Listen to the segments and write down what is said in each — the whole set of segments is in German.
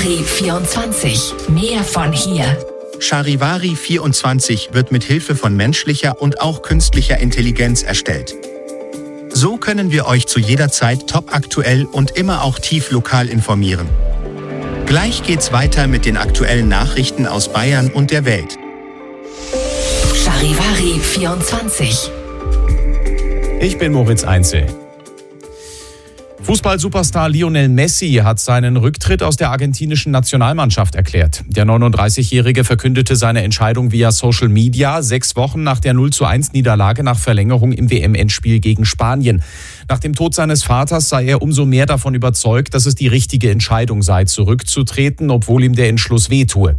Charivari 24. Mehr von hier. Charivari 24 wird mit Hilfe von menschlicher und auch künstlicher Intelligenz erstellt. So können wir euch zu jeder Zeit topaktuell und immer auch tief lokal informieren. Gleich geht's weiter mit den aktuellen Nachrichten aus Bayern und der Welt. Charivari 24. Ich bin Moritz Einzel. Fußball-Superstar Lionel Messi hat seinen Rücktritt aus der argentinischen Nationalmannschaft erklärt. Der 39-Jährige verkündete seine Entscheidung via Social Media 6 Wochen nach der 0:1-Niederlage nach Verlängerung im WM-Endspiel gegen Spanien. Nach dem Tod seines Vaters sei er umso mehr davon überzeugt, dass es die richtige Entscheidung sei, zurückzutreten, obwohl ihm der Entschluss wehtue.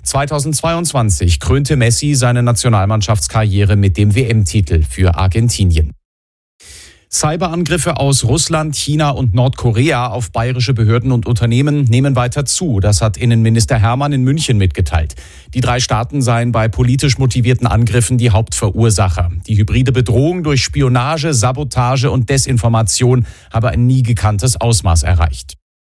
2022 krönte Messi seine Nationalmannschaftskarriere mit dem WM-Titel für Argentinien. Cyberangriffe aus Russland, China und Nordkorea auf bayerische Behörden und Unternehmen nehmen weiter zu. Das hat Innenminister Hermann in München mitgeteilt. Die 3 Staaten seien bei politisch motivierten Angriffen die Hauptverursacher. Die hybride Bedrohung durch Spionage, Sabotage und Desinformation habe ein nie gekanntes Ausmaß erreicht.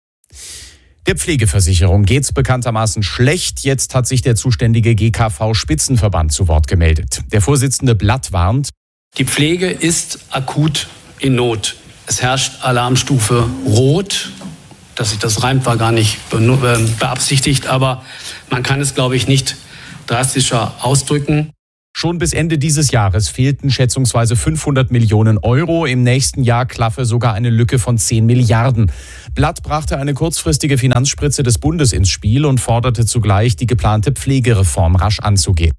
Der Pflegeversicherung geht's bekanntermaßen schlecht. Jetzt hat sich der zuständige GKV-Spitzenverband zu Wort gemeldet. Der Vorsitzende Blatt warnt: Die Pflege ist akut in Not. Es herrscht Alarmstufe Rot. Dass sich das reimt, war gar nicht beabsichtigt, aber man kann es, glaube ich, nicht drastischer ausdrücken. Schon bis Ende dieses Jahres fehlten schätzungsweise 500 Millionen Euro. Im nächsten Jahr klaffe sogar eine Lücke von 10 Milliarden. Blatt brachte eine kurzfristige Finanzspritze des Bundes ins Spiel und forderte zugleich, die geplante Pflegereform rasch anzugehen.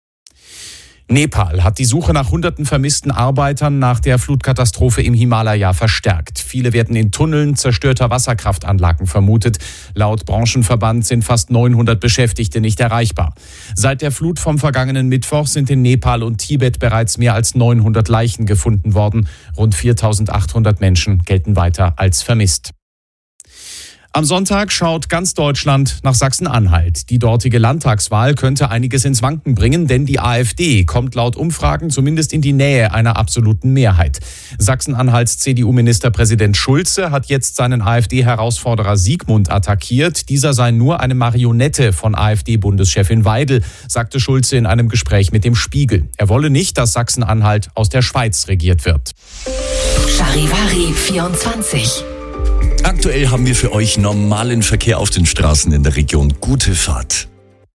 Nepal hat die Suche nach hunderten vermissten Arbeitern nach der Flutkatastrophe im Himalaya verstärkt. Viele werden in Tunneln zerstörter Wasserkraftanlagen vermutet. Laut Branchenverband sind fast 900 Beschäftigte nicht erreichbar. Seit der Flut vom vergangenen Mittwoch sind in Nepal und Tibet bereits mehr als 900 Leichen gefunden worden. Rund 4.800 Menschen gelten weiter als vermisst. Am Sonntag schaut ganz Deutschland nach Sachsen-Anhalt. Die dortige Landtagswahl könnte einiges ins Wanken bringen, denn die AfD kommt laut Umfragen zumindest in die Nähe einer absoluten Mehrheit. Sachsen-Anhalts CDU-Ministerpräsident Schulze hat jetzt seinen AfD-Herausforderer Siegmund attackiert. Dieser sei nur eine Marionette von AfD-Bundeschefin Weidel, sagte Schulze in einem Gespräch mit dem Spiegel. Er wolle nicht, dass Sachsen-Anhalt aus der Schweiz regiert wird. Charivari 24. Aktuell haben wir für euch normalen Verkehr auf den Straßen in der Region. Gute Fahrt.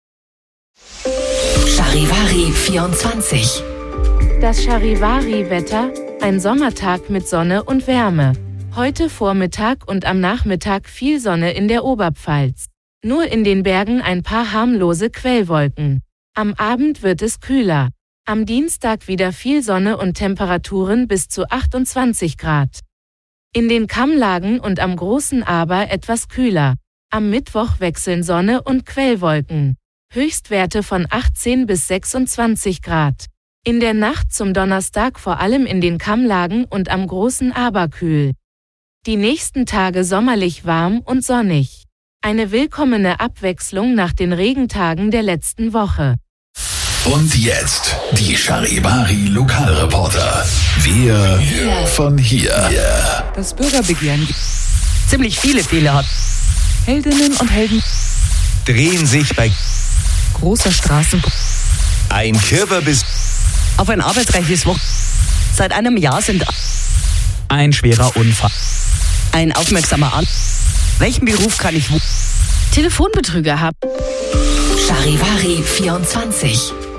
Charivari 24. Das Charivari-Wetter, ein Sommertag mit Sonne und Wärme. Heute Vormittag und am Nachmittag viel Sonne in der Oberpfalz. Nur in den Bergen ein paar harmlose Quellwolken. Am Abend wird es kühler. Am Dienstag wieder viel Sonne und Temperaturen bis zu 28 Grad. In den Kammlagen und am Großen Aber etwas kühler. Am Mittwoch wechseln Sonne und Quellwolken. Höchstwerte von 18 bis 26 Grad. In der Nacht zum Donnerstag vor allem in den Kammlagen und am Großen Aber kühl. Die nächsten Tage sommerlich warm und sonnig. Eine willkommene Abwechslung nach den Regentagen der letzten Woche. Und jetzt die Charivari Lokalreporter. Wir von hier. Das Bürgerbegehren gibt ziemlich viele Fehler hat. Heldinnen und Helden Drehen sich bei großer Straßen. ein Körperbiss Auf ein arbeitsreiches Wochenende. Seit einem Jahr sind Ein schwerer Unfall. ein aufmerksamer An. Welchen Beruf kann ich Telefonbetrüger haben. Charivari 24.